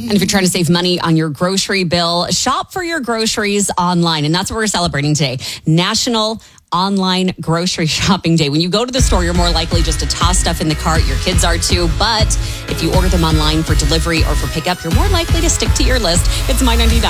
And if you're trying to save money on your grocery bill, shop for your groceries online. And that's what we're celebrating today. National Online Grocery Shopping Day. When you go to the store, you're more likely just to toss stuff in the cart. Your kids are too. But if you order them online for delivery or for pickup, you're more likely to stick to your list. It's My 99.